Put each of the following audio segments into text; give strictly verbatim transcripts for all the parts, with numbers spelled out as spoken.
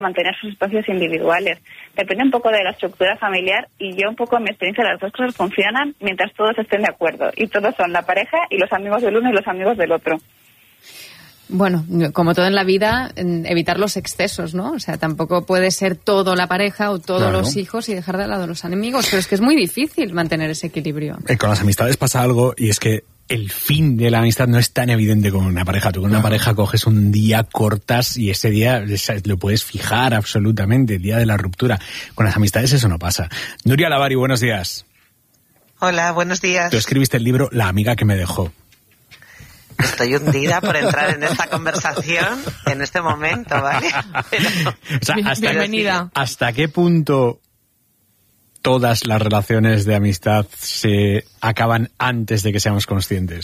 mantener sus espacios individuales. Depende un poco de la estructura familiar y yo un poco en mi experiencia las dos cosas funcionan mientras todos estén de acuerdo y todos son la pareja y los amigos del uno y los amigos del otro. Bueno, como todo en la vida, evitar los excesos, ¿no? O sea, tampoco puede ser todo la pareja o todos claro. los hijos y dejar de lado los enemigos, pero es que es muy difícil mantener ese equilibrio. Eh, con las amistades pasa algo y es que el fin de la amistad no es tan evidente como una pareja. Tú con una no. pareja coges un día, cortas y ese día lo puedes fijar absolutamente, el día de la ruptura. Con las amistades eso no pasa. Nuria Lavari, buenos días. Hola, buenos días. Tú escribiste el libro La amiga que me dejó. Estoy hundida por entrar en esta conversación en este momento, ¿vale? Pero, o sea, hasta, bienvenida. ¿Hasta qué punto todas las relaciones de amistad se acaban antes de que seamos conscientes?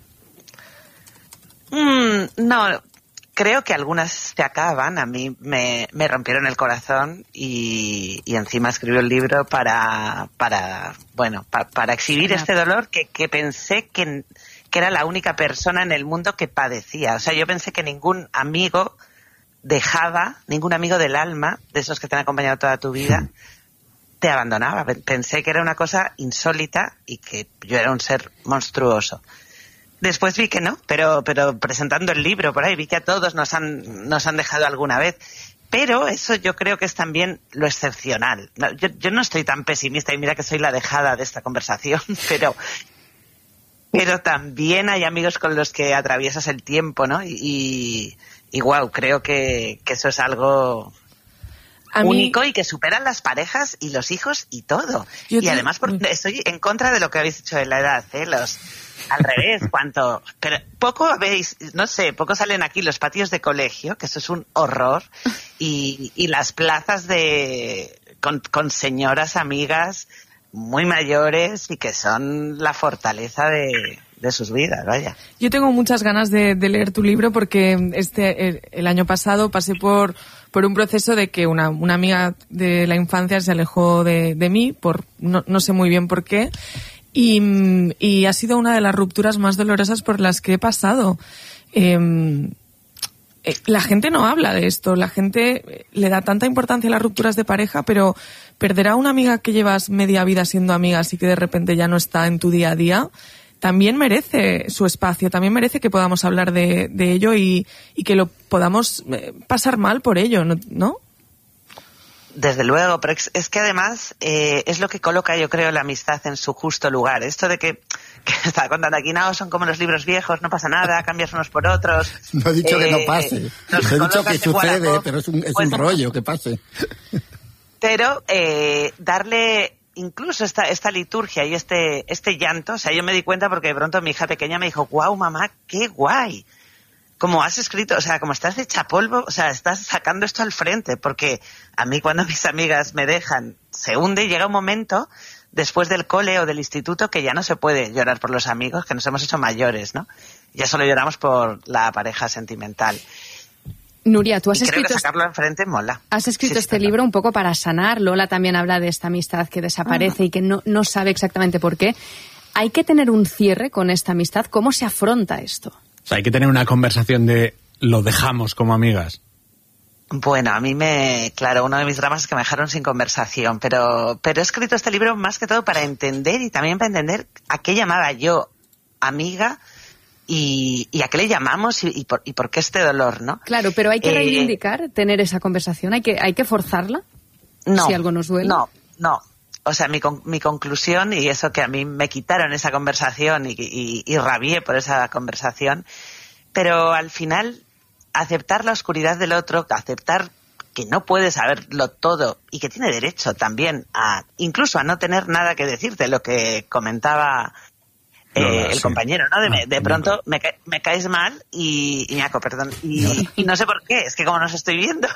Mm, no, creo que algunas se acaban. A mí me, me rompieron el corazón y, y encima escribió el libro para, para bueno, pa, para exhibir este dolor que, que pensé que, que era la única persona en el mundo que padecía. O sea, yo pensé que ningún amigo dejaba, ningún amigo del alma, de esos que te han acompañado toda tu vida, te abandonaba. Pensé que era una cosa insólita y que yo era un ser monstruoso. Después vi que no, pero pero presentando el libro por ahí vi que a todos nos han nos han dejado alguna vez. Pero eso yo creo que es también lo excepcional. Yo, yo no estoy tan pesimista y mira que soy la dejada de esta conversación, pero pero también hay amigos con los que atraviesas el tiempo, ¿no? Y, y, y wow, creo que, que eso es algo A único mí... y que superan las parejas y los hijos y todo. Yo y te... además porque estoy en contra de lo que habéis dicho de la edad, ¿eh? Los, al revés, cuanto... Pero poco veis, no sé, poco salen aquí los patios de colegio, que eso es un horror, y, y las plazas de con, con señoras amigas muy mayores y que son la fortaleza de... de sus vidas, vaya. Yo tengo muchas ganas de, de leer tu libro porque este el, el año pasado pasé por por un proceso de que una, una amiga de la infancia se alejó de, de mí, por no, no sé muy bien por qué, y, y ha sido una de las rupturas más dolorosas por las que he pasado. Eh, la gente no habla de esto, la gente le da tanta importancia a las rupturas de pareja, pero perder a una amiga que llevas media vida siendo amigas y que de repente ya no está en tu día a día, también merece su espacio, también merece que podamos hablar de, de ello y, y que lo podamos pasar mal por ello, ¿no? Desde luego, pero es, es que además eh, es lo que coloca, yo creo, la amistad en su justo lugar. Esto de que, que estaba contando aquí, no, son como los libros viejos, no pasa nada, cambias unos por otros. No he dicho eh, que no pase, he dicho que sucede, pero es un, es pues, un rollo que pase. Pero eh, darle... incluso esta esta liturgia y este este llanto, o sea, yo me di cuenta porque de pronto mi hija pequeña me dijo, guau, mamá, qué guay, como has escrito, o sea, como estás hecha polvo, o sea, estás sacando esto al frente, porque a mí cuando mis amigas me dejan, se hunde y llega un momento después del cole o del instituto que ya no se puede llorar por los amigos, que nos hemos hecho mayores, ¿no? Ya solo lloramos por la pareja sentimental. Nuria, tú has y escrito... Creo que sacarlo enfrente mola. Has escrito sí, este sí, libro un poco para sanar. Lola también habla de esta amistad que desaparece ah. y que no, no sabe exactamente por qué. ¿Hay que tener un cierre con esta amistad? ¿Cómo se afronta esto? O sea, hay que tener una conversación de lo dejamos como amigas. Bueno, a mí me... Claro, uno de mis dramas es que me dejaron sin conversación, pero, pero he escrito este libro más que todo para entender y también para entender a qué llamaba yo amiga... Y, y a qué le llamamos y, y, por, y por qué este dolor, ¿no? Claro, pero hay que reivindicar, eh, tener esa conversación, hay que hay que forzarla. No, si algo nos duele. No, no. O sea, mi, mi conclusión, y eso que a mí me quitaron esa conversación y, y, y rabié por esa conversación, pero al final aceptar la oscuridad del otro, aceptar que no puede saberlo todo y que tiene derecho también a, incluso a no tener nada que decirte, lo que comentaba... Eh, no, no, el sí. compañero, ¿no? De, de pronto me, ca- me caes mal y, y Ñaco, perdón, y, y no sé por qué, es que como nos estoy viendo.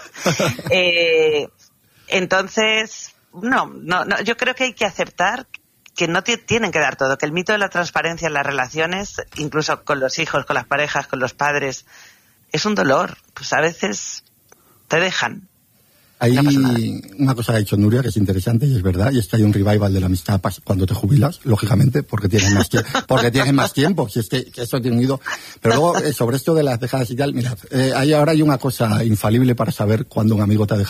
eh, entonces, no, no, no, yo creo que hay que aceptar que no te tienen que dar todo, que el mito de la transparencia en las relaciones, incluso con los hijos, con las parejas, con los padres, es un dolor. Pues a veces te dejan. Hay no pasa nada. una cosa que ha dicho Nuria que es interesante y es verdad, y es que hay un revival de la amistad cuando te jubilas, lógicamente, porque tienes más tiempo, porque tienes más tiempo, si es que, que eso tiene unido. Pero luego, eh, sobre esto de las dejadas y tal, mirad, eh, hay, ahora hay una cosa infalible para saber cuándo un amigo te ha dejado.